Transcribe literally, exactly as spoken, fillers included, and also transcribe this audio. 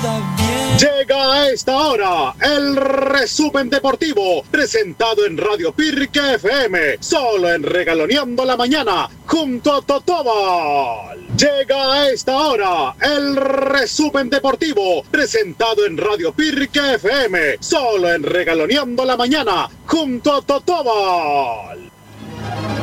Llega a esta hora el resumen deportivo presentado en Radio Pirque F M, solo en Regaloneando la Mañana junto a Totobal. Llega a esta hora el resumen deportivo presentado en Radio Pirque F M, solo en Regaloneando la Mañana junto a Totobal.